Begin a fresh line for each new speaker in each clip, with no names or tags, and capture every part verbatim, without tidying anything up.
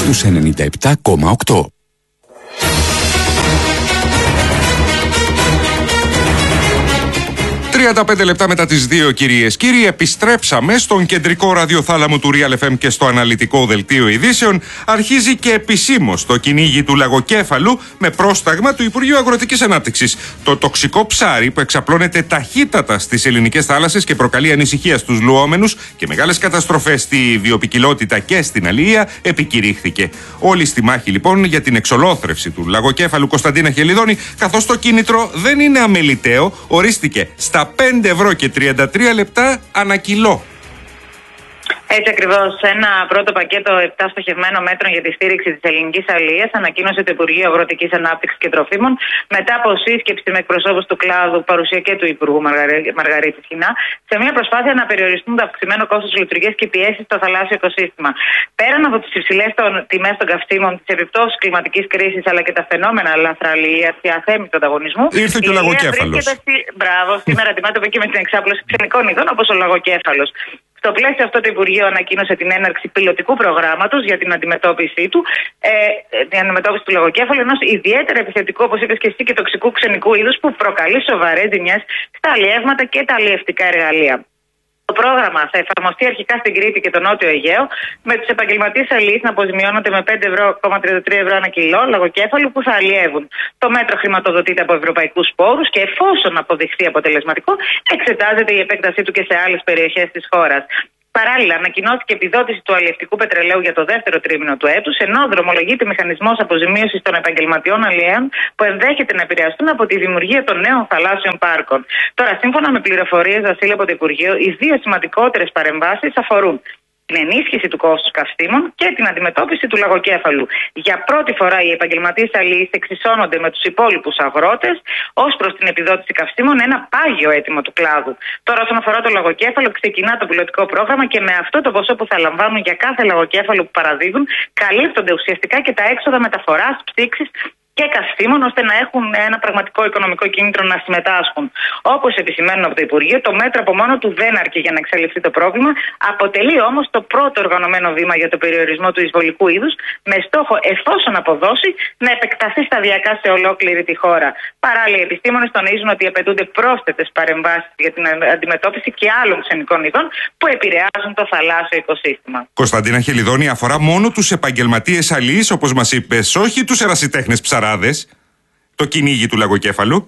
στους ενενήντα επτά κόμμα οκτώ.
τριάντα πέντε λεπτά μετά τις δύο, κυρίες κύριοι, επιστρέψαμε στον κεντρικό ραδιοθάλαμο του Real εφ εμ και στο αναλυτικό δελτίο ειδήσεων. Αρχίζει και επισήμως το κυνήγι του λαγοκέφαλου με πρόσταγμα του Υπουργείου Αγροτικής Ανάπτυξης. Το τοξικό ψάρι που εξαπλώνεται ταχύτατα στις ελληνικές θάλασσες και προκαλεί ανησυχία στους λουόμενους και μεγάλες καταστροφές στη βιοποικιλότητα και στην αλληλεία επικηρύχθηκε. Όλοι στη μάχη λοιπόν για την εξολόθρευση του λαγοκέφαλου. Κωνσταντίνα Χελιδόνη, καθώς το κίνητρο δεν είναι αμεληταίο, ορίστηκε στα πέντε ευρώ και τριάντα τρία λεπτά ανά κιλό.
Έτσι ακριβώς, ένα πρώτο πακέτο επτά στοχευμένων μέτρων για τη στήριξη της ελληνικής αλληλείας ανακοίνωσε το Υπουργείο Αγροτικής Ανάπτυξης και Τροφίμων μετά από σύσκεψη με εκπροσώπους του κλάδου, παρουσία και του Υπουργού Μαργαρίτη Σχοινά, σε μια προσπάθεια να περιοριστούν το αυξημένο κόστος λειτουργίας και πιέσεις στο θαλάσσιο οικοσύστημα. Πέραν από τις υψηλές τιμές των καυσίμων, τις επιπτώσεις κλιματικής κρίσης αλλά και τα φαινόμενα λαθραλίας και αθέμητου ανταγωνισμού,
ήρθε και ο λαγοκέφαλος.
Στη... Μπράβο, σήμερα αντιμέτωπε και με την εξάπλωση ξενικών ειδών όπως ο λαγοκέφαλος. Στο πλαίσιο αυτό, το Υπουργείο ανακοίνωσε την έναρξη πιλωτικού προγράμματος για την αντιμετώπιση του, ε, την αντιμετώπιση του λαγοκέφαλου, ενός ιδιαίτερα επιθετικού, όπως είπες και εσύ, και τοξικού ξενικού είδους που προκαλεί σοβαρές ζημιές στα αλλιεύματα και τα αλλιευτικά εργαλεία. Το πρόγραμμα θα εφαρμοστεί αρχικά στην Κρήτη και τον Νότιο Αιγαίο, με τους επαγγελματίες αλληλείς να αποζημιώνονται με πέντε κόμμα τριάντα τρία ευρώ ανά κιλό λαγοκέφαλου που θα αλλιεύουν. Το μέτρο χρηματοδοτείται από ευρωπαϊκούς πόρους και εφόσον αποδειχθεί αποτελεσματικό, εξετάζεται η επέκτασή του και σε άλλες περιοχές της χώρας. Παράλληλα, ανακοινώθηκε επιδότηση του αλλιευτικού πετρελαίου για το δεύτερο τρίμηνο του έτους, ενώ δρομολογείται μηχανισμός αποζημίωσης των επαγγελματιών αλλιέων που ενδέχεται να επηρεαστούν από τη δημιουργία των νέων θαλάσσιων πάρκων. Τώρα, σύμφωνα με πληροφορίες, Βασίλη, από το Υπουργείο, οι δύο σημαντικότερες παρεμβάσεις αφορούν την ενίσχυση του κόστους καυσίμων και την αντιμετώπιση του λαγοκέφαλου. Για πρώτη φορά οι επαγγελματίες αλληλείς εξισώνονται με τους υπόλοιπους αγρότες ως προς την επιδότηση καυσίμων, ένα πάγιο αίτημα του κλάδου. Τώρα, όσον αφορά το λαγοκέφαλο, ξεκινά το πιλωτικό πρόγραμμα και με αυτό το ποσό που θα λαμβάνουν για κάθε λαγοκέφαλο που παραδίδουν, καλύπτονται ουσιαστικά και τα έξοδα μεταφοράς, ψήξης και καυσίμων, ώστε να έχουν ένα πραγματικό οικονομικό κίνητρο να συμμετάσχουν. Όπως επισημαίνουν από το Υπουργείο, το μέτρο από μόνο του δεν αρκεί για να εξαλειφθεί το πρόβλημα, αποτελεί όμως το πρώτο οργανωμένο βήμα για το περιορισμό του εισβολικού είδους, με στόχο, εφόσον αποδώσει, να επεκταθεί σταδιακά σε ολόκληρη τη χώρα. Παράλληλα, οι επιστήμονες τονίζουν ότι απαιτούνται πρόσθετες παρεμβάσεις για την αντιμετώπιση και άλλων ξενικών ειδών που επηρεάζουν το θαλάσσιο οικοσύστημα.
Κωνσταντίνα Χελιδόνη, αφορά μόνο τους επαγγελματίες αλληλείς, όπως μας είπες, όχι τους ερασιτέχνες ψαράδες. Το κυνήγι του λαγοκέφαλου.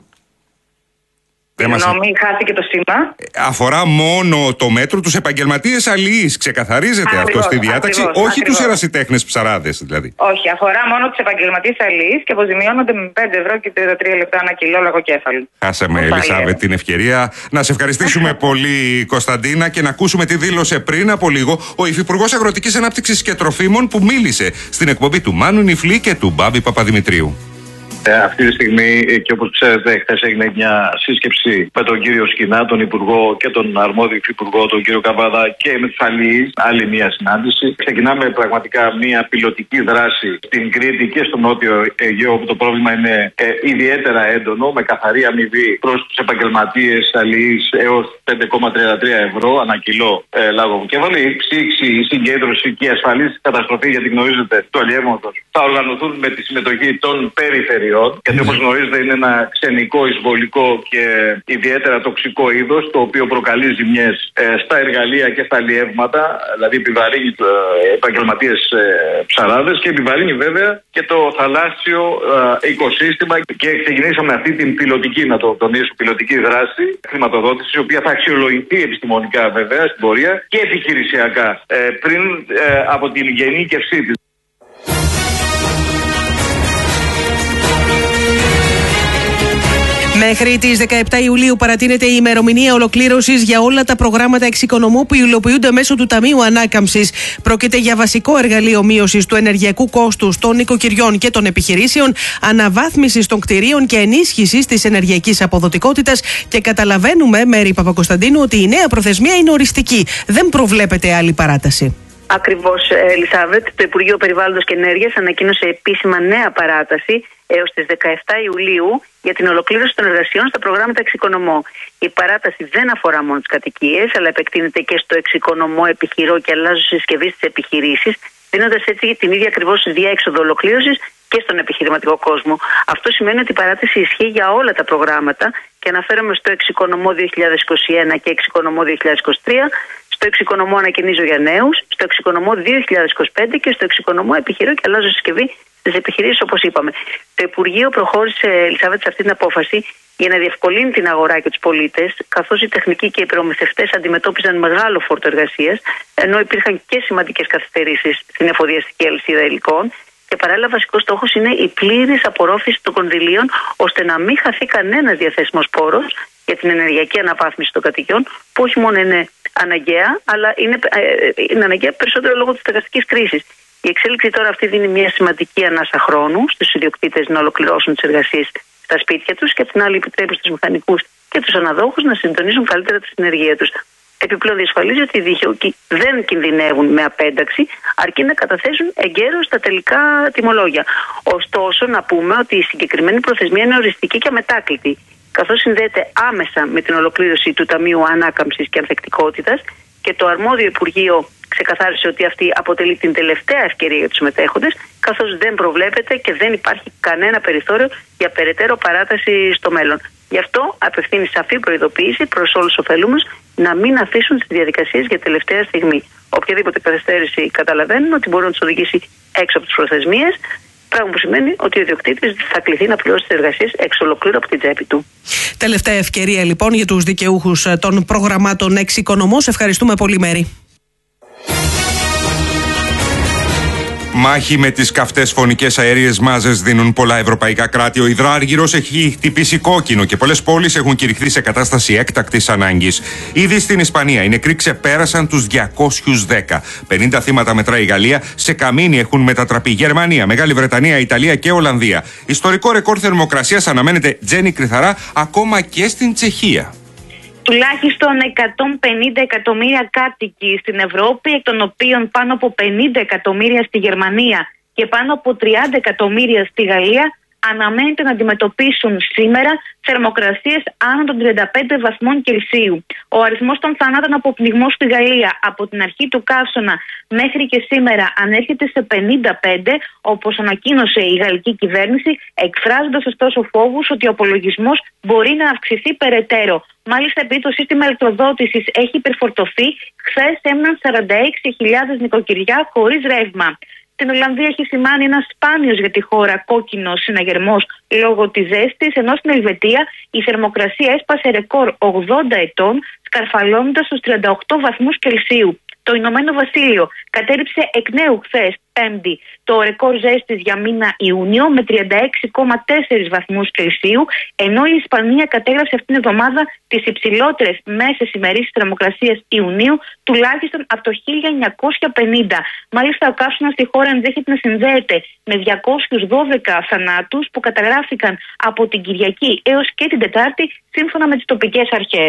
Συγγνώμη, χάθηκε το σήμα.
Αφορά μόνο το μέτρο τους επαγγελματίες αλληλείς. Ξεκαθαρίζεται ακριβώς, αυτό στη διάταξη. Ακριβώς, όχι ακριβώς. Τους ερασιτέχνες ψαράδες, δηλαδή.
Όχι, αφορά μόνο τους επαγγελματίες αλληλείς και αποζημιώνονται με πέντε ευρώ και τριάντα τρία λεπτά ανά κιλό λαγοκέφαλου.
Χάσαμε, Ελισάβετ, την ευκαιρία να σε ευχαριστήσουμε πολύ, Κωνσταντίνα, και να ακούσουμε τι δήλωσε πριν από λίγο ο Υφυπουργός Αγροτικής Ανάπτυξης και Τροφίμων, που μίλησε στην εκπομπή του Μάνου Νιφλή και του Μπάμπη Παπαδημητρίου.
Ε, αυτή τη στιγμή, και όπως ξέρετε, χθες έγινε μια σύσκεψη με τον κύριο Σχοινά, τον Υπουργό, και τον αρμόδιο Υφυπουργό, τον κύριο Καβάδα, και με τους αλληλείς. Άλλη μια συνάντηση. Ξεκινάμε πραγματικά μια πιλωτική δράση στην Κρήτη και στο Νότιο Αιγαίο, όπου το πρόβλημα είναι ε, ιδιαίτερα έντονο, με καθαρή αμοιβή προς τους επαγγελματίες αλληλείς έως πέντε κόμμα τριάντα τρία ευρώ ανά κιλό ε, λαγοκέφαλο. Η ψήξη, η συγκέντρωση και η ασφαλής καταστροφή, γιατί γνωρίζετε, του αλλιεύματος θα οργανωθούν με τη συμμετοχή των περιφερειών. Γιατί, όπως γνωρίζετε, είναι ένα ξενικό, εισβολικό και ιδιαίτερα τοξικό είδος, το οποίο προκαλεί ζημιές ε, στα εργαλεία και στα αλλιεύματα, δηλαδή επιβαρύνει ε, επαγγελματίες ε, ψαράδες και επιβαρύνει βέβαια και το θαλάσσιο ε, οικοσύστημα. Και ξεκινήσαμε αυτή την πιλωτική, να το τονίσω, πιλωτική δράση χρηματοδότηση, η οποία θα αξιολογηθεί επιστημονικά βέβαια στην πορεία και επιχειρησιακά ε, πριν ε, από την γενίκευσή της.
Μέχρι τις δεκαεπτά Ιουλίου παρατείνεται η ημερομηνία ολοκλήρωσης για όλα τα προγράμματα εξοικονομού που υλοποιούνται μέσω του Ταμείου Ανάκαμψης. Πρόκειται για βασικό εργαλείο μείωσης του ενεργειακού κόστους των νοικοκυριών και των επιχειρήσεων, αναβάθμισης των κτηρίων και ενίσχυσης της ενεργειακής αποδοτικότητας. Και καταλαβαίνουμε, Μέρη Παπακοσταντίνου, ότι η νέα προθεσμία είναι οριστική. Δεν προβλέπεται άλλη παράταση.
Ακριβώς, Ελισάβετ. Το Υπουργείο Περιβάλλοντος και Ενέργειας ανακοίνωσε επίσημα νέα παράταση έως τις δεκαεπτά Ιουλίου για την ολοκλήρωση των εργασιών στα προγράμματα εξοικονομώ. Η παράταση δεν αφορά μόνο τις κατοικίες, αλλά επεκτείνεται και στο εξοικονομώ επιχειρώ και αλλάζω συσκευή στις επιχειρήσεις, δίνοντας έτσι την ίδια ακριβώς διέξοδο ολοκλήρωσης και στον επιχειρηματικό κόσμο. Αυτό σημαίνει ότι η παράταση ισχύει για όλα τα προγράμματα και αναφέρομαι στο εξοικονομώ δύο χιλιάδες είκοσι ένα και εξοικονομώ δύο χιλιάδες είκοσι τρία, στο εξοικονομώ ανακαινίζω για νέους, στο εξοικονομώ δύο χιλιάδες είκοσι πέντε και στο εξοικονομώ επιχειρώ και αλλάζω συσκευή στις επιχειρήσεις, όπως είπαμε. Το Υπουργείο προχώρησε, Ελισάβετ, σε αυτή την απόφαση για να διευκολύνει την αγορά και τους πολίτες, καθώς οι τεχνικοί και οι προμηθευτές αντιμετώπιζαν μεγάλο φόρτο εργασίας, ενώ υπήρχαν και σημαντικές καθυστερήσεις στην εφοδιαστική αλυσίδα υλικών. Και παράλληλα, βασικός στόχος είναι η πλήρης απορρόφηση των κονδυλίων, ώστε να μην χαθεί κανένας διαθέσιμος πόρος για την ενεργειακή αναβάθμιση των κατοικιών, που όχι μόνο είναι αναγκαία, αλλά είναι, ε, είναι αναγκαία περισσότερο λόγω της στεγαστικής κρίσης. Η εξέλιξη τώρα αυτή δίνει μια σημαντική ανάσα χρόνου στους ιδιοκτήτες να ολοκληρώσουν τις εργασίες στα σπίτια τους και απ' την άλλη επιτρέπει στους μηχανικούς και τους αναδόχους να συντονίζουν καλύτερα τη συνεργεία τους. Επιπλέον διασφαλίζει ότι οι δίχοι δεν κινδυνεύουν με απένταξη, αρκεί να καταθέσουν εγκαίρως τα τελικά τιμολόγια. Ωστόσο, να πούμε ότι η συγκεκριμένη προθεσμία είναι οριστική και αμετάκλητη, καθώς συνδέεται άμεσα με την ολοκλήρωση του Ταμείου Ανάκαμψης και Ανθεκτικότητας και το αρμόδιο Υπουργείο ξεκαθάρισε ότι αυτή αποτελεί την τελευταία ευκαιρία για τους συμμετέχοντες, καθώς δεν προβλέπεται και δεν υπάρχει κανένα περιθώριο για περαιτέρω παράταση στο μέλλον. Γι' αυτό απευθύνει σαφή προειδοποίηση προς όλους τους ωφελούμενους να μην αφήσουν τις διαδικασίες για τελευταία στιγμή. Οποιαδήποτε καθυστέρηση καταλαβαίνουν ότι μπορεί να τους οδηγήσει έξω από τις προθεσμίες, πράγμα που σημαίνει ότι ο ιδιοκτήτης θα κληθεί να πληρώσει τις εργασίες εξ ολοκλήρου από την τσέπη του.
Τελευταία ευκαιρία λοιπόν για τους δικαιούχους των προγραμμάτων εξοικονομώ. Ευχαριστούμε πολύ, Μέρη.
Μάχη με τις καυτές φωνικές αέριες μάζες δίνουν πολλά ευρωπαϊκά κράτη. Ο υδράργυρος έχει χτυπήσει κόκκινο και πολλές πόλεις έχουν κηρυχθεί σε κατάσταση έκτακτης ανάγκης. Ήδη στην Ισπανία οι νεκροί ξεπέρασαν τους διακόσιους δέκα. πενήντα θύματα μετράει η Γαλλία. Σε καμίνι έχουν μετατραπεί Γερμανία, Μεγάλη Βρετανία, Ιταλία και Ολλανδία. Ιστορικό ρεκόρ θερμοκρασίας αναμένεται, Τζέννη Κρυθαρά, ακόμα και στην Τσεχία.
Τουλάχιστον εκατόν πενήντα εκατομμύρια κάτοικοι στην Ευρώπη, εκ των οποίων πάνω από πενήντα εκατομμύρια στη Γερμανία και πάνω από τριάντα εκατομμύρια στη Γαλλία, αναμένεται να αντιμετωπίσουν σήμερα θερμοκρασίες άνω των τριάντα πέντε βαθμών Κελσίου. Ο αριθμός των θανάτων από πνιγμό στη Γαλλία από την αρχή του καύσωνα μέχρι και σήμερα ανέρχεται σε πενήντα πέντε, όπως ανακοίνωσε η γαλλική κυβέρνηση, εκφράζοντας ωστόσο φόβους ότι ο απολογισμός μπορεί να αυξηθεί περαιτέρω. Μάλιστα, επειδή το σύστημα ηλεκτροδότησης έχει υπερφορτωθεί, χθες έμειναν σαράντα έξι χιλιάδες νοικοκυριά χωρίς ρεύμα. Στην Ολλανδία έχει σημάνει ένα σπάνιος για τη χώρα κόκκινο συναγερμός λόγω της ζέστης, ενώ στην Ελβετία η θερμοκρασία έσπασε ρεκόρ ογδόντα ετών, σκαρφαλώνοντας στους τριάντα οκτώ βαθμούς Κελσίου. Το Ηνωμένο Βασίλειο κατέριψε εκ νέου χθες, Πέμπτη, το ρεκόρ ζέστης για μήνα Ιούνιο με τριάντα έξι κόμμα τέσσερα βαθμούς Κελσίου, ενώ η Ισπανία κατέγραψε αυτήν την εβδομάδα τις υψηλότερες μέσες ημερήσεις θερμοκρασίας Ιουνίου τουλάχιστον από το χίλια εννιακόσια πενήντα. Μάλιστα, ο καύσωνας στη χώρα ενδέχεται να συνδέεται με διακόσιους δώδεκα θανάτους που καταγράφηκαν από την Κυριακή έως και την Τετάρτη, σύμφωνα με τις τοπικές αρχές.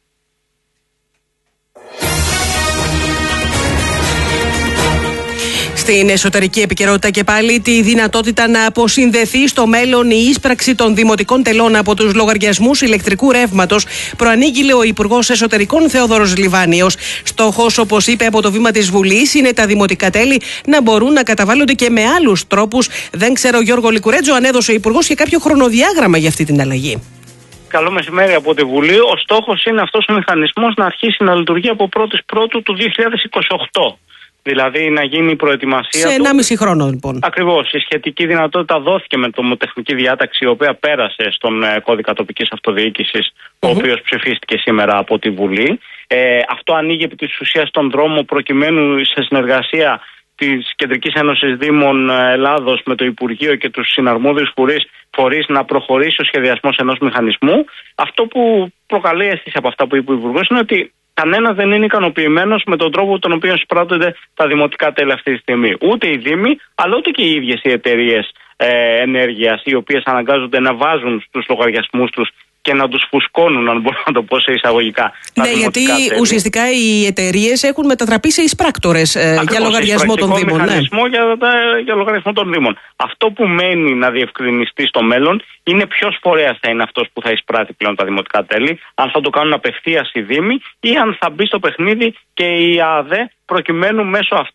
Στην εσωτερική επικαιρότητα και πάλι τη δυνατότητα να αποσυνδεθεί στο μέλλον η ίσπραξη των δημοτικών τελών από τους λογαριασμούς ηλεκτρικού ρεύματος, προανήγγειλε ο Υπουργός Εσωτερικών Θεόδωρος Λιβάνιος. Στόχος, όπως είπε, από το βήμα της Βουλής είναι τα δημοτικά τέλη να μπορούν να καταβάλλονται και με άλλους τρόπους. Δεν ξέρω, Γιώργο Λικουρέτζο, αν έδωσε ο Υπουργός και κάποιο χρονοδιάγραμμα για αυτή την αλλαγή.
Καλό μεσημέρι από τη Βουλή. Ο στόχος είναι αυτός ο μηχανισμός να αρχίσει να λειτουργεί από πρώτη Πρώτου του δύο χιλιάδες είκοσι οκτώ. Δηλαδή να γίνει η προετοιμασία.
Σε ενάμιση χρόνο, λοιπόν.
Ακριβώς. Η σχετική δυνατότητα δόθηκε με το νομοτεχνική διάταξη, η οποία πέρασε στον ε, κώδικα τοπικής αυτοδιοίκησης, mm-hmm. ο οποίος ψηφίστηκε σήμερα από τη Βουλή. Ε, αυτό ανοίγει επί της ουσίας τον δρόμο προκειμένου σε συνεργασία της Κεντρικής Ένωσης Δήμων Ελλάδος με το Υπουργείο και τους συναρμόδιους φορείς, φορείς να προχωρήσει ο σχεδιασμός ενός μηχανισμού. Αυτό που προκαλεί αίσθηση από αυτά που είπε ο Υπουργός είναι ότι κανένας δεν είναι ικανοποιημένος με τον τρόπο τον οποίο εισπράττονται τα δημοτικά τέλη αυτή τη στιγμή. Ούτε οι Δήμοι, αλλά ούτε και οι ίδιες οι εταιρείες ε, ενέργειας, οι οποίες αναγκάζονται να βάζουν στους λογαριασμούς τους και να τους φουσκώνουν, αν μπορώ να το πω σε εισαγωγικά.
Ναι, γιατί τέλη. Ουσιαστικά οι εταιρείες έχουν μετατραπεί σε εισπράκτορες ε, για λογαριασμό των Δήμων.
Μηχανισμό ναι. για, για λογαριασμό των Δήμων. Αυτό που μένει να διευκρινιστεί στο μέλλον είναι ποιος φορέας θα είναι αυτός που θα εισπράττει πλέον τα δημοτικά τέλη, αν θα το κάνουν απευθείας οι Δήμοι ή αν θα μπει στο παιχνίδι και η ΑΔΕ, προκειμένου μέσω αυτής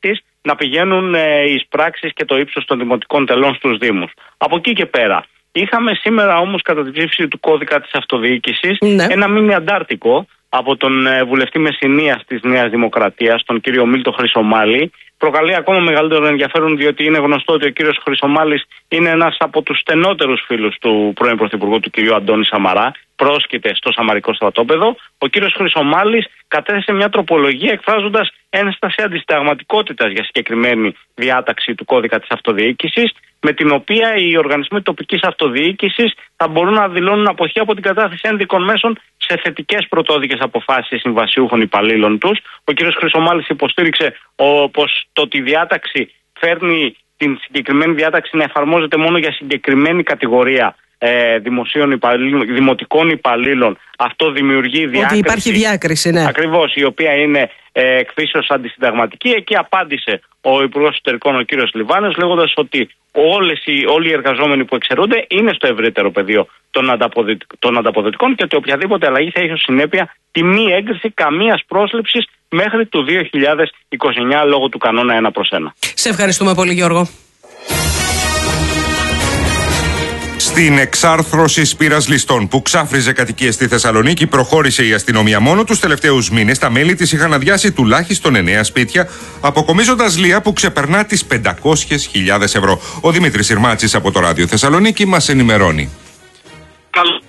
να πηγαίνουν ε, εις πράξεις και το ύψος των δημοτικών τελών στους Δήμους. Από εκεί και πέρα. Είχαμε σήμερα όμως κατά την ψήφιση του κώδικα της αυτοδιοίκησης ναι. ένα μήνυμα αντάρτικο από τον ε, βουλευτή Μεσσηνίας της Νέας Δημοκρατίας, τον κύριο Μίλτο Χρυσομάλη. Προκαλεί ακόμα μεγαλύτερο ενδιαφέρον, διότι είναι γνωστό ότι ο κύριος Χρυσομάλης είναι ένας από τους στενότερους φίλους του πρώην Πρωθυπουργού, του κυρίου Αντώνη Σαμαρά. Πρόσκειται στο Σαμαρικό στρατόπεδο. Ο κύριος Χρυσομάλης κατέθεσε μια τροπολογία εκφράζοντας ένσταση αντισυνταγματικότητας για συγκεκριμένη διάταξη του κώδικα της αυτοδιοίκησης, με την οποία οι οργανισμοί τοπικής αυτοδιοίκησης θα μπορούν να δηλώνουν αποχή από την κατάθεση ένδικων μέσων σε θετικές πρωτόδικες αποφάσεις συμβασιούχων υπαλλήλων τους. Ο κ. Χρυσομάλης υποστήριξε ο, πως το ότι η διάταξη φέρνει την συγκεκριμένη διάταξη να εφαρμόζεται μόνο για συγκεκριμένη κατηγορία ε, δημοσίων υπαλλήλων, δημοτικών υπαλλήλων. Αυτό δημιουργεί διάκριση. Ότι
υπάρχει διάκριση, ναι.
Ακριβώς, η οποία είναι ε, εκφύσεως αντισυνταγματική. Εκεί απάντησε ο Υπουργός Εσωτερικών, ο κ. Λιβάνος, λέγοντας ότι όλες οι, όλοι οι εργαζόμενοι που εξαιρούνται είναι στο ευρύτερο πεδίο των, ανταποδοτικ, των ανταποδοτικών και ότι οποιαδήποτε αλλαγή θα έχει ως συνέπεια τη μη έγκριση καμίας πρόσληψης μέχρι το δύο χιλιάδες είκοσι εννιά λόγω του κανόνα ένα προς ένα.
Σε ευχαριστούμε πολύ, Γιώργο.
Στην εξάρθρωση σπήρας ληστών που ξάφριζε κατοικίες στη Θεσσαλονίκη, προχώρησε η αστυνομία. Μόνο τους τελευταίους μήνες τα μέλη της είχαν αδειάσει τουλάχιστον εννέα σπίτια, αποκομίζοντας λία που ξεπερνά τις πεντακόσιες χιλιάδες ευρώ. Ο Δημήτρης Συρμάτσης από το Ράδιο Θεσσαλονίκη μας ενημερώνει.
Καλ...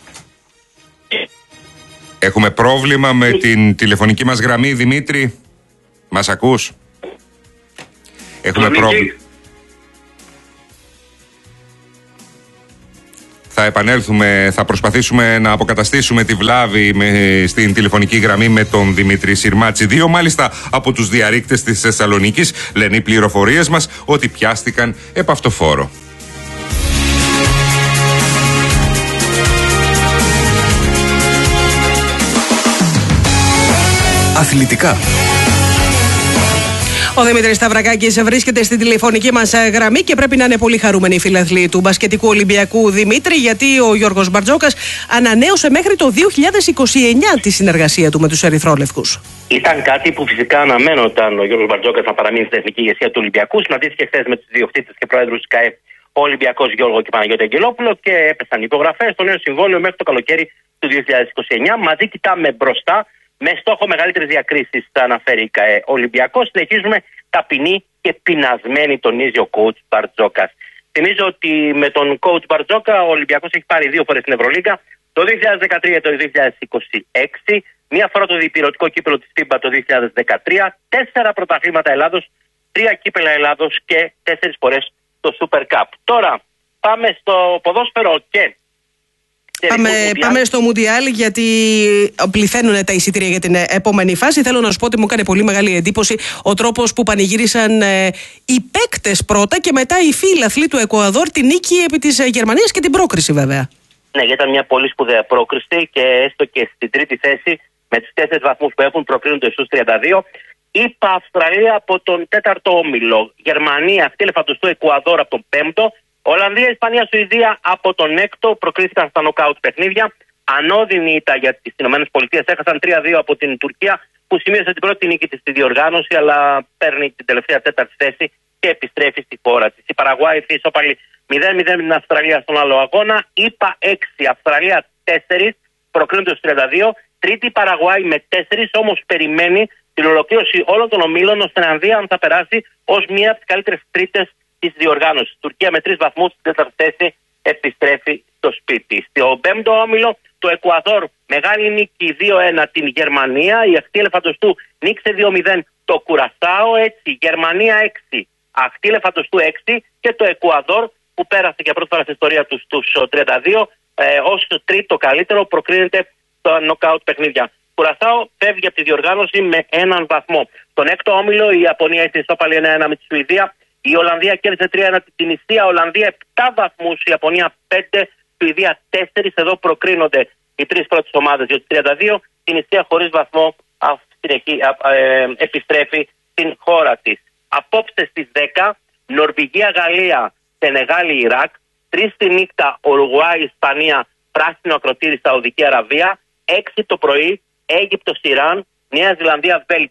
Έχουμε πρόβλημα με την τηλεφωνική μας γραμμή, Δημήτρη. Μας ακούς? Έχουμε πρόβλημα. Θα επανέλθουμε, θα προσπαθήσουμε να αποκαταστήσουμε τη βλάβη με, στην τηλεφωνική γραμμή με τον Δημήτρη Συρμάτση. Δύο μάλιστα από τους διαρρήκτες της Θεσσαλονίκης λένε οι πληροφορίες μας ότι πιάστηκαν επ' αυτοφόρο.
Αθλητικά.
Ο Δημήτρης Σταυρακάκης βρίσκεται στην τηλεφωνική μας γραμμή και πρέπει να είναι πολύ χαρούμενοι οι φιλαθλοί του μπασκετικού Ολυμπιακού, Δημήτρη, γιατί ο Γιώργος Μπαρτζόκας ανανέωσε μέχρι το δύο χιλιάδες είκοσι εννιά τη συνεργασία του με τους Ερυθρόλευκους.
Ήταν κάτι που φυσικά αναμένονταν ο Γιώργος Μπαρτζόκας να παραμείνει στην εθνική ηγεσία του Ολυμπιακού. Συναντήθηκε χθες με τους ιδιοκτήτες και πρόεδρους της ΚΑΕ, ο Ολυμπιακός Γιώργο και Παναγιώτη Αγγελόπουλο, και έπεσαν υπογραφές στο νέο συμβόλαιο μέχρι το καλοκαίρι του δύο χιλιάδες είκοσι εννιά. Μαζί κοιτάμε μπροστά. Με στόχο μεγαλύτερης διακρίσης, θα αναφέρει η ΚΑΕ Ολυμπιακός. Συνεχίζουμε ταπεινοί και πεινασμένοι, τονίζει ο coach Μπαρτζόκας. Θυμίζω ότι με τον coach Μπαρτζόκα ο Ολυμπιακός έχει πάρει δύο φορές την Ευρωλίγκα, το δύο χιλιάδες δεκατρία και το δύο χιλιάδες είκοσι έξι, μία φορά το διπυρωτικό κύπελλο της φίμπα το δύο χιλιάδες δεκατρία, τέσσερα πρωταθλήματα Ελλάδος, τρία κύπελλα Ελλάδος και τέσσερις φορές το Super Cup. Τώρα πάμε στο ποδόσφαιρο και.
Πάμε, πάμε στο Μουντιάλ, γιατί πληθαίνουν τα εισιτήρια για την επόμενη φάση. Θέλω να σου πω ότι μου έκανε πολύ μεγάλη εντύπωση ο τρόπος που πανηγύρισαν ε, οι παίκτες πρώτα και μετά οι φίλαθλοι του Εκουαδόρ την νίκη επί της Γερμανίας και την πρόκριση, βέβαια.
Ναι, ήταν μια πολύ σπουδαία πρόκριση και έστω και στην τρίτη θέση με τους τέσσερις βαθμούς που έχουν προκρίνονται στους τριάντα δύο. Είπα Αυστραλία από τον τέταρτο όμιλο, Γερμανία, αυτή ελεφαντοστού Εκουαδόρ από τον πέμπτο. Ολλανδία, Ισπανία, Σουηδία από τον έκτο προκρίθηκαν στα νοκάουτ παιχνίδια. Ανώδυνη ήττα για τις ΗΠΑ, έχασαν τρία δύο από την Τουρκία που σημείωσε την πρώτη νίκη της στη διοργάνωση, αλλά παίρνει την τελευταία τέταρτη θέση και επιστρέφει στη χώρα της. Η Παραγουάη ήρθε ισόπαλη μηδέν μηδέν με την Αυστραλία στον άλλο αγώνα. ΗΠΑ έξι, Αυστραλία τέσσερα, προκρίνονται στους τριάντα δύο. Τρίτη Παραγουάη με τέσσερα, όμως περιμένει την ολοκλήρωση όλων των ομίλων ώστε να δει αν θα περάσει ως μία από τις καλύτερες τρίτες της διοργάνωσης. Τουρκία με τρεις βαθμούς στην τέταρτη θέση επιστρέφει στο σπίτι. Στο πέμπτο όμιλο το Εκουαδόρ, μεγάλη νίκη δύο ένα την Γερμανία. Η ακτή ελεφαντοστού νίκησε δύο μηδέν το Κουρασάο. Έτσι Γερμανία έξι, ακτή ελεφαντοστού έξι και το Εκουαδόρ που πέρασε για πρώτη φορά στην ιστορία του στους τριάντα δύο ε, ως τρίτο καλύτερο προκρίνεται στο νοκάουτ παιχνίδια. Κουρασάο φεύγει από τη διοργάνωση με έναν βαθμό. Στον έκτο όμιλο η Ιαπωνία ήρθε ισόπαλη ένα ένα με τη Σουηδία. Η Ολλανδία κέρδισε τρία ένα την Ισία, Ολλανδία επτά βαθμούς, η Ιαπωνία πέντε, Σουηδία τέσσερα. Εδώ προκρίνονται οι τρεις πρώτες ομάδες για τους τριάντα δύο. Την Ισία χωρίς βαθμό συνεχί, ε, επιστρέφει στην χώρα της. Απόψε στις δέκα, Νορβηγία, Γαλλία, Σενεγάλη, Ιράκ. τρεις τη νύχτα, Ουρουγουάη, Ισπανία, πράσινο ακροτήρι, Σαουδική Αραβία. έξι το πρωί, Αίγυπτος, Ιράν, Νέα Ζηλανδία, Βέλγιο.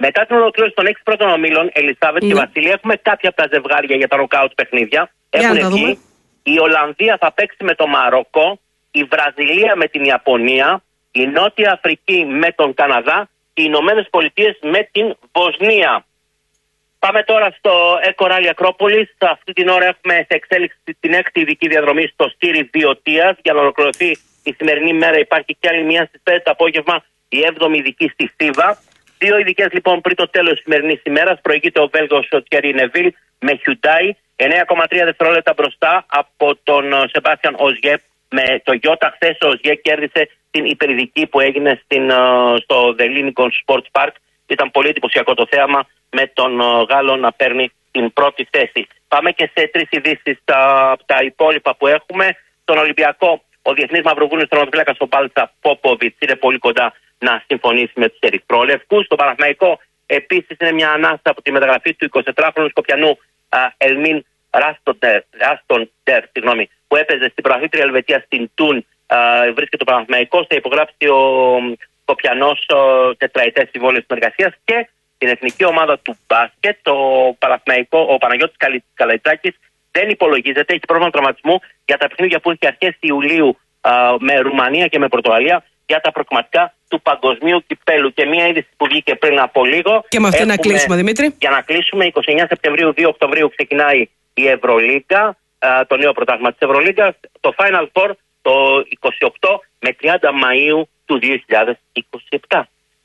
Μετά την ολοκλήρωση των έξι πρώτων ομίλων, Ελισάβετ mm. και Βασίλη, έχουμε κάποια από τα ζευγάρια για τα νοκάουτ παιχνίδια. Έχουν βγει. Η Ολλανδία θα παίξει με το Μαρόκο, η Βραζιλία με την Ιαπωνία, η Νότια Αφρική με τον Καναδά και οι Ηνωμένες Πολιτείες με την Βοσνία. Πάμε τώρα στο Εκοράλι Ακρόπολης. Αυτή την ώρα έχουμε σε εξέλιξη την έκτη ειδική διαδρομή στο Στήρι Βιωτίας. Για να ολοκληρωθεί η σημερινή μέρα υπάρχει και άλλη μία στις πέντε το απόγευμα, η έβδομη ειδική στη Θήβα. Δύο ειδικές λοιπόν πριν το τέλος της σημερινής ημέρας. Προηγείται ο Βέλγος ο Τιέρι Νεβίλ με Hyundai, εννέα κόμμα τρία δευτερόλεπτα μπροστά από τον Σεμπάστιαν Οζιέ με το Ιώτα. Χθες ο Οζιέ κέρδισε την υπερειδική που έγινε στην, στο The Lincoln Sports Park. Ήταν πολύ εντυπωσιακό το θέαμα με τον Γάλλο να παίρνει την πρώτη θέση. Πάμε και σε τρεις ειδήσεις τα, τα υπόλοιπα που έχουμε. Στον Ολυμπιακό, ο διεθνής μαυροβούνιος τερματοφύλακας ο Πάλτσα Πόποβιτς είναι πολύ κοντά να συμφωνήσει με τους ερυθρόλευκους. Στο Παναθηναϊκό επίσης είναι μια ανάσα από τη μεταγραφή του εικοσιτετράχρονου Σκοπιανού Ελμίν Ράστοντερ, που έπαιζε στην πρωταθλήτρια Ελβετία στην Τουν. Βρίσκεται το Παναθηναϊκός, θα υπογράψει ο Σκοπιανός τετραετές συμβόλαιο συνεργασίας και την εθνική ομάδα του μπάσκετ, το Παναθηναϊκό, ο Παναγιώτης Καλαϊτζάκης δεν υπολογίζεται, έχει πρόβλημα τραυματισμού για τα παιχνίδια που έχει αρχές Ιουλίου α, με Ρουμανία και με Πορτογαλία για τα προκριματικά του Παγκοσμίου Κυπέλου. Και μία είδηση που βγήκε πριν από λίγο. Και με αυτή να κλείσουμε, Δημήτρη. Για να κλείσουμε, είκοσι εννέα Σεπτεμβρίου, δύο Οκτωβρίου ξεκινάει η Ευρωλίγκα, α, το νέο πρωτάθλημα της Ευρωλίγκας. Το Final Four το είκοσι οκτώ με τριάντα Μαΐου του δύο χιλιάδες είκοσι επτά.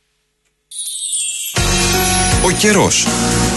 Ο καιρός.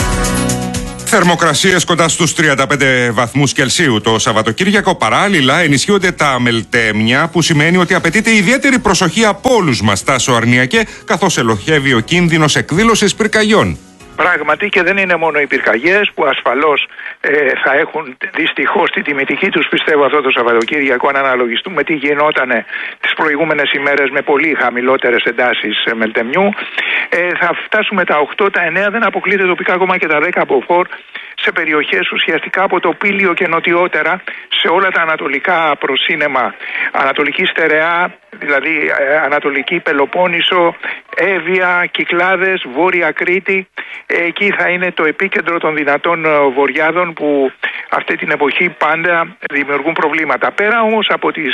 Θερμοκρασίες κοντά στους τριάντα πέντε βαθμούς Κελσίου το Σαββατοκύριακο. Παράλληλα ενισχύονται τα μελτέμια, που σημαίνει ότι απαιτείται ιδιαίτερη προσοχή από όλους μας, Τάσο Αρνιακέ, καθώς ελοχεύει ο κίνδυνος εκδήλωσης πυρκαγιών.
Πράγματι, και δεν είναι μόνο οι πυρκαγιές που ασφαλώς ε, θα έχουν δυστυχώς τη τιμητική τους, πιστεύω, αυτό το Σαββατοκύριακο, αν αναλογιστούμε τι γινότανε τις προηγούμενες ημέρες με πολύ χαμηλότερες εντάσεις ε, μελτεμιού. Ε, θα φτάσουμε τα οκτώ, τα εννέα, δεν αποκλείται τοπικά ακόμα και τα δέκα από φορ σε περιοχές ουσιαστικά από το Πήλιο και νοτιότερα, σε όλα τα ανατολικά προσύνεμα, Ανατολική Στερεά, δηλαδή ε, Ανατολική Πελοπόννησο, Εύβοια, Κυκλάδες, Βόρεια Κρήτη. Εκεί θα είναι το επίκεντρο των δυνατών βοριάδων που αυτή την εποχή πάντα δημιουργούν προβλήματα. Πέρα όμως από τις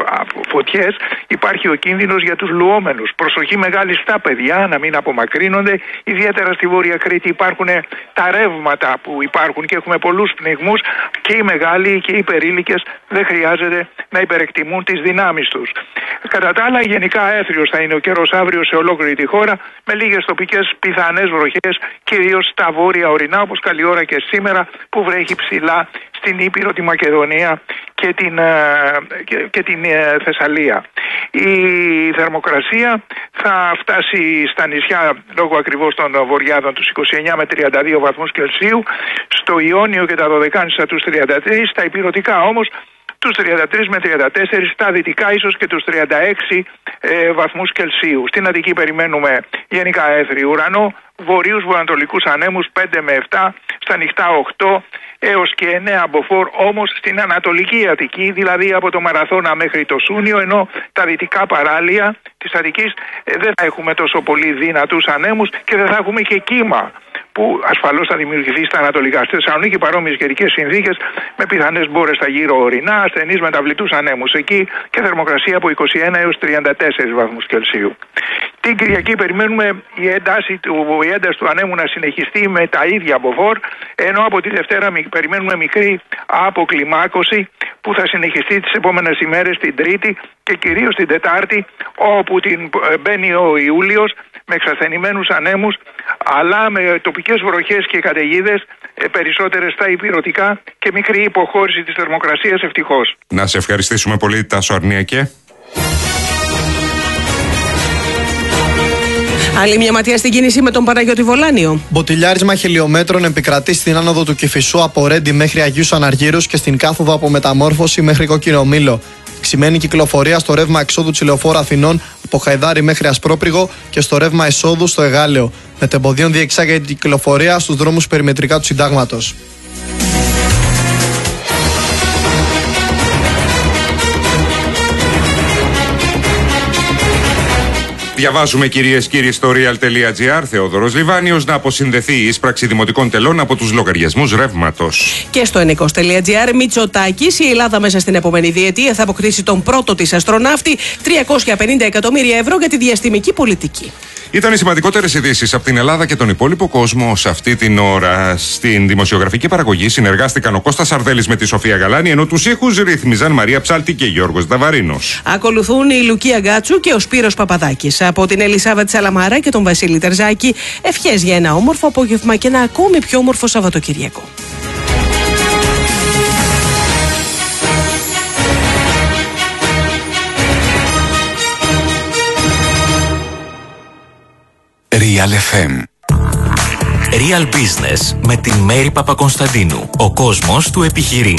φωτιές υπάρχει ο κίνδυνος για τους λουόμενους. Προσοχή μεγάλη στα παιδιά να μην απομακρύνονται. Ιδιαίτερα στη Βόρεια Κρήτη υπάρχουν τα ρεύματα που υπάρχουν και έχουμε πολλούς πνιγμούς, και οι μεγάλοι και οι περίλικες δεν χρειάζεται να υπερεκτιμούν τις δυνάμεις τους. Κατά τα άλλα, γενικά έθριος θα είναι ο καιρός αύριο σε ολόκληρη τη χώρα, με λίγες τοπικές πιθανές βροχές, κυρίως στα βόρεια ορεινά, όπως καλή ώρα και σήμερα που βρέχει ψηλά στην Ήπειρο, τη Μακεδονία και την, και, και την Θεσσαλία. Η θερμοκρασία θα φτάσει στα νησιά, λόγω ακριβώς των βοριάδων, τους είκοσι εννέα με τριάντα δύο βαθμούς Κελσίου, στο Ιόνιο και τα Δωδεκάνησα τους τριάντα τρία, στα υπηρωτικά όμως τους τριάντα τρία με τριάντα τέσσερα, στα δυτικά ίσως και τους τριάντα έξι ε, βαθμούς Κελσίου. Στην Αττική περιμένουμε γενικά έθριο ουρανό, βορείους βορειοανατολικούς ανέμους πέντε με επτά, στα νυχτά οκτώ έως και εννέα μποφόρ, όμως στην Ανατολική Αττική, δηλαδή από το Μαραθώνα μέχρι το Σούνιο, ενώ τα δυτικά παράλια της Αττικής ε, δεν θα έχουμε τόσο πολύ δυνατούς ανέμους και δεν θα έχουμε και κύμα, που ασφαλώς θα δημιουργηθεί στα ανατολικά. Στη Θεσσαλονίκη παρόμοιες καιρικές συνθήκες με πιθανές μπόρες στα γύρω ορεινά, ασθενείς μεταβλητούς ανέμους εκεί και θερμοκρασία από είκοσι ένα έως τριάντα τέσσερα βαθμούς Κελσίου. Την Κυριακή περιμένουμε η ένταση του, η ένταση του ανέμου να συνεχιστεί με τα ίδια μποφόρ, ενώ από τη Δευτέρα περιμένουμε μικρή αποκλιμάκωση που θα συνεχιστεί τις επόμενες ημέρες, την Τρίτη και κυρίως την Τετάρτη, όπου την μπαίνει ο Ιούλιος με εξασθενημένους ανέμους, αλλά με τοπικές βροχές και καταιγίδες, περισσότερες στα υπηρωτικά και μικρή υποχώρηση της θερμοκρασίας, ευτυχώς.
Να σε ευχαριστήσουμε πολύ, Τάσο Αρνιακέ.
Άλλη μια ματιά στην κίνηση με τον Παναγιώτη Βολάνιο.
Μποτιλιάρισμα χιλιόμετρων επικρατεί στην άνοδο του Κηφισού από Ρέντι μέχρι Αγίους Αναργύρους και στην κάθοδο από Μεταμόρφωση μέχρι Κόκκινο Μήλο. Ξημένη κυκλοφορία στο ρεύμα εξόδου Τσιλεοφόρου Αθηνών από Χαϊδάρι μέχρι Ασπρόπριγο και στο ρεύμα εσόδου στο Εγάλεο. Μετεμποδίων διεξάγεται η κυκλοφορία στους δρόμους περιμετρικά του Συντάγματος.
Διαβάζουμε, κυρίες και κύριοι, στο real.gr, Θεόδωρος Λιβάνιος να αποσυνδεθεί η εισπράξη δημοτικών τελών από τους λογαριασμούς ρεύματος.
Και στο ενίκος.gr, Μητσοτάκης, η Ελλάδα μέσα στην επόμενη διετία θα αποκτήσει τον πρώτο της αστροναύτη, τριακόσια πενήντα εκατομμύρια ευρώ για τη διαστημική πολιτική.
Ήταν οι σημαντικότερες ειδήσεις από την Ελλάδα και τον υπόλοιπο κόσμο σε αυτή την ώρα. Στην δημοσιογραφική παραγωγή συνεργάστηκαν ο Κώστας Σαρδέλης με τη Σοφία Γαλάνη, ενώ τους ήχους ρύθμιζαν Μαρία Ψάλτη και Γιώργος Δαβαρίνος.
Ακολουθούν η Λουκία Γκάτσου και ο Σπύρος Παπαδάκης. Από την Ελισάβετ Σαλαμάρα και τον Βασίλη Τερζάκη, ευχές για ένα όμορφο απόγευμα και ένα ακόμη πιο όμορφο Σαββατοκυριακό.
Real εφ εμ.
Real Business με την Μέρη Παπακωνσταντίνου. Ο κόσμος του επιχειρεί.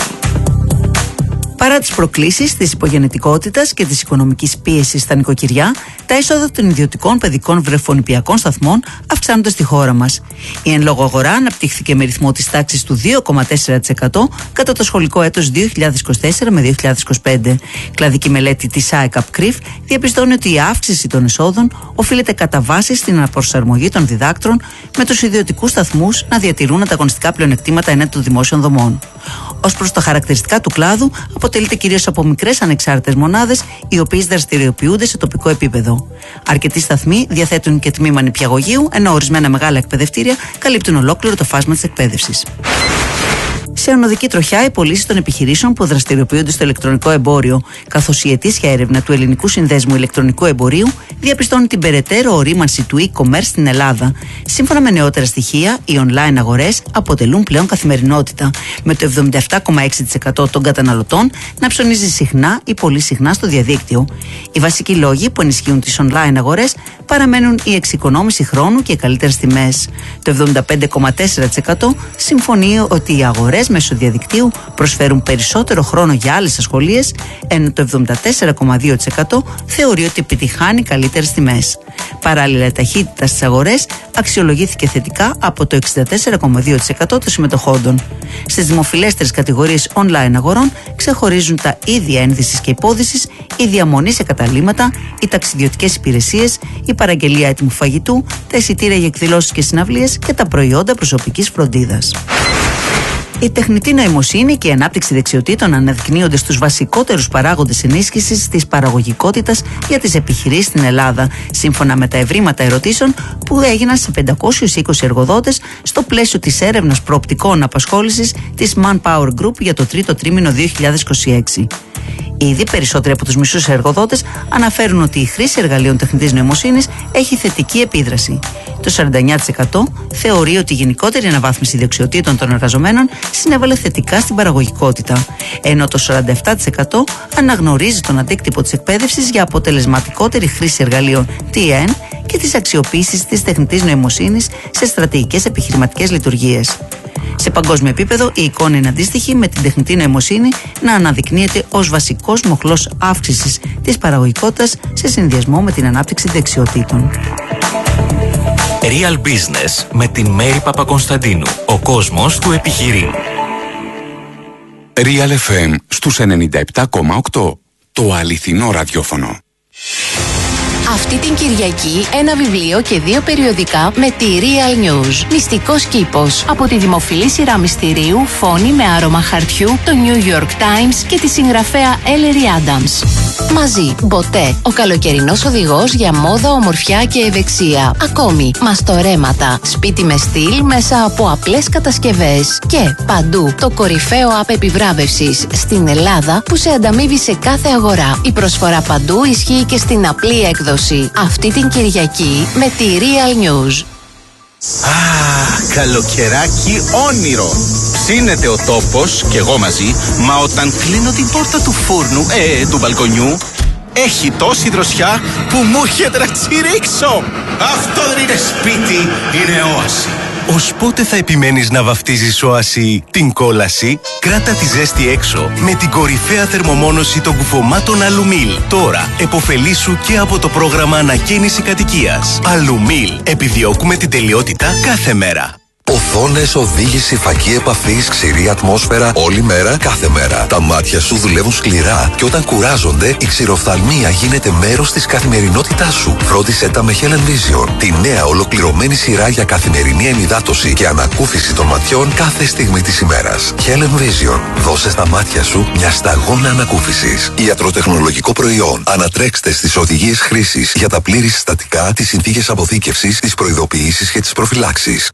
Παρά τις προκλήσεις της υπογεννητικότητας και της οικονομικής πίεσης στα νοικοκυριά, τα έσοδα των ιδιωτικών παιδικών βρεφονηπιακών σταθμών αυξάνονται στη χώρα μας. Η εν λόγω αγορά αναπτύχθηκε με ρυθμό της τάξης του δύο κόμμα τέσσερα τοις εκατό κατά το σχολικό έτος δύο χιλιάδες είκοσι τέσσερα με δύο χιλιάδες είκοσι πέντε. Κλαδική μελέτη της ΆΕΚΑΠ-ΚΡΙΦ διαπιστώνει ότι η αύξηση των εσόδων οφείλεται κατά βάση στην αναπροσαρμογή των διδάκτρων, με τους ιδιωτικούς σταθμούς να διατηρούν ανταγωνιστικά πλεονεκτήματα ενάντια των δημόσιων δομών. Ως προς τα χαρακτηριστικά του κλάδου, αποτελείται κυρίως από μικρές ανεξάρτητες μονάδες, οι οποίες δραστηριοποιούνται σε τοπικό επίπεδο. Αρκετοί σταθμοί διαθέτουν και τμήμα νηπιαγωγείου, ενώ ορισμένα μεγάλα εκπαιδευτήρια καλύπτουν ολόκληρο το φάσμα της εκπαίδευσης. Σε ονοδική τροχιά οι πωλήσεις των επιχειρήσεων που δραστηριοποιούνται στο ηλεκτρονικό εμπόριο, καθώς η ετήσια έρευνα του Ελληνικού Συνδέσμου Ηλεκτρονικού Εμπορίου διαπιστώνει την περαιτέρω ορίμανση του e-commerce στην Ελλάδα. Σύμφωνα με νεότερα στοιχεία, οι online αγορές αποτελούν πλέον καθημερινότητα, με το εβδομήντα επτά κόμμα έξι τοις εκατό των καταναλωτών να ψωνίζει συχνά ή πολύ συχνά στο διαδίκτυο. Οι βασικοί λόγοι που ενισχύουν τις online αγορές παραμένουν η εξοικονόμηση χρόνου και οι καλύτερες τιμές. Το εβδομήντα πέντε κόμμα τέσσερα τοις εκατό συμφωνεί ότι οι αγορές μέσω διαδικτύου προσφέρουν περισσότερο χρόνο για άλλες ασχολίες, ενώ το εβδομήντα τέσσερα κόμμα δύο τοις εκατό θεωρεί ότι επιτυχάνει καλύτερες τιμές. Παράλληλα, η ταχύτητα στις αγορές αξιολογήθηκε θετικά από το εξήντα τέσσερα κόμμα δύο τοις εκατό των συμμετοχόντων. Στις δημοφιλέστερες κατηγορίες online αγορών ξεχωρίζουν τα είδη ένδυσης και υπόδυσης, η διαμονή σε καταλύματα, οι ταξιδιωτικές υπηρεσίες, η παραγγελία έτοιμου φαγητού, τα εισιτήρια για εκδηλώσεις και συναυλίες και τα προϊόντα προσωπικής φροντίδας. Η τεχνητή νοημοσύνη και η ανάπτυξη δεξιοτήτων αναδεικνύονται στους βασικότερους παράγοντες ενίσχυσης της παραγωγικότητας για τις επιχειρήσεις στην Ελλάδα, σύμφωνα με τα ευρήματα ερωτήσεων που έγιναν σε πεντακόσιους είκοσι εργοδότες στο πλαίσιο της έρευνας προοπτικών απασχόλησης της Manpower Group για το τρίτο τρίμηνο δύο χιλιάδες είκοσι έξι. Ήδη περισσότεροι από τους μισούς εργοδότες αναφέρουν ότι η χρήση εργαλείων τεχνητής νοημοσύνης έχει θετική επίδραση. Το σαράντα εννέα τοις εκατό θεωρεί ότι η γενικότερη αναβάθμιση δεξιοτήτων των εργαζομένων συνέβαλε θετικά στην παραγωγικότητα, ενώ το σαράντα επτά τοις εκατό αναγνωρίζει τον αντίκτυπο της εκπαίδευσης για αποτελεσματικότερη χρήση εργαλείων τι εν και της αξιοποίησης της τεχνητής νοημοσύνης σε στρατηγικές επιχειρηματικές λειτουργίες. Σε παγκόσμιο επίπεδο, η εικόνα είναι αντίστοιχη, με την τεχνητή νοημοσύνη να αναδεικνύεται ως βασικός μοχλός αύξησης της παραγωγικότητας σε συνδυασμό με την ανάπτυξη δεξιοτήτων.
Real Business με την Μέρη Παπακωνσταντίνου. Ο κόσμος του επιχειρεί.
Real εφ εμ στους ενενήντα επτά κόμμα οκτώ. Το αληθινό ραδιόφωνο.
Αυτή την Κυριακή ένα βιβλίο και δύο περιοδικά με τη Real News. Μυστικός κήπος. Από τη δημοφιλή σειρά μυστηρίου Φόνη με άρωμα χαρτιού, το New York Times και τη συγγραφέα Ellery Adams. Μαζί, Μποτέ, ο καλοκαιρινός οδηγός για μόδα, ομορφιά και ευεξία. Ακόμη, μαστορέματα, σπίτι με στυλ μέσα από απλές κατασκευές. Και παντού, το κορυφαίο app επιβράβευσης στην Ελλάδα που σε ανταμείβει σε κάθε αγορά. Η προσφορά παντού ισχύει και στην απλή έκδοση. Αυτή την Κυριακή με τη Real News.
Α, καλοκαιράκι όνειρο. Ψήνεται ο τόπος και εγώ μαζί, μα όταν κλείνω την πόρτα του φούρνου, ε, του μπαλκονιού, έχει τόση δροσιά που μου έρχεται να τσιρίξω. Αυτό δεν είναι σπίτι, είναι όαση.
Ως πότε θα επιμένεις να βαφτίζεις όαση την κόλαση? Κράτα τη ζέστη έξω με την κορυφαία θερμομόνωση των κουφωμάτων Αλουμίλ. Τώρα εποφελήσου και από το πρόγραμμα ανακαίνιση κατοικίας. Αλουμίλ. Επιδιώκουμε την τελειότητα κάθε μέρα.
Οθόνες, οδήγηση, φακή επαφής, ξηρή ατμόσφαιρα, όλη μέρα, κάθε μέρα. Τα μάτια σου δουλεύουν σκληρά και όταν κουράζονται, η ξηροφθαλμία γίνεται μέρος της καθημερινότητάς σου. Φρόντισε τα με Helen Vision, τη νέα ολοκληρωμένη σειρά για καθημερινή ενυδάτωση και ανακούφιση των ματιών κάθε στιγμή της ημέρας. Helen Vision, δώσε στα μάτια σου μια σταγόνα ανακούφισης. Ιατροτεχνολογικό προϊόν. Ανατρέξτε στις οδηγίες χρήσης για τα πλήρη συστατικά, τις συνθήκες αποθήκευσης, τις προειδοποιήσεις και τις προφυλάξεις.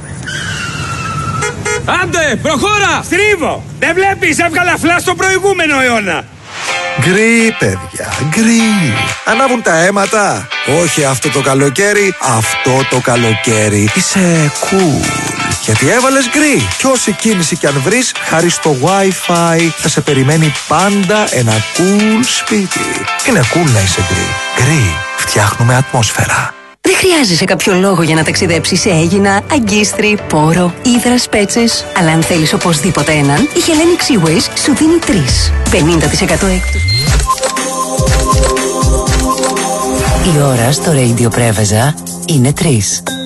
Άντε, προχώρα! Στρίβω! Δεν βλέπεις, έβγαλα φλάς στον προηγούμενο αιώνα!
Γκρι, παιδιά, γκρι. Ανάβουν τα αίματα. Όχι αυτό το καλοκαίρι, αυτό το καλοκαίρι. Είσαι cool. Γιατί έβαλες γκρι. Κι όση κίνηση κι αν βρεις, χάρη στο Wi-Fi θα σε περιμένει πάντα ένα cool σπίτι. Είναι cool να είσαι γκρι. Γκρι. Φτιάχνουμε ατμόσφαιρα.
Δεν χρειάζεσαι κάποιο λόγο για να ταξιδέψεις σε Αίγινα, Αγκίστρι, Πόρο, Ύδρας, Πέτσες. Αλλά αν θέλεις οπωσδήποτε έναν, η Hellenic Seaways σου δίνει τρεις. πενήντα τοις εκατό έκπτωση. Η ώρα στο Radio Πρέβεζα είναι τρεις.